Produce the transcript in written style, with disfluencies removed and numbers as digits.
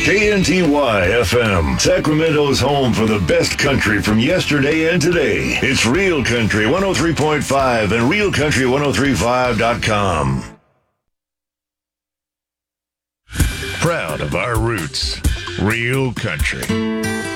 KNTY FM, Sacramento's home for the best country from yesterday and today. It's Real Country 103.5 and RealCountry1035.com. Proud of our roots. Real Country.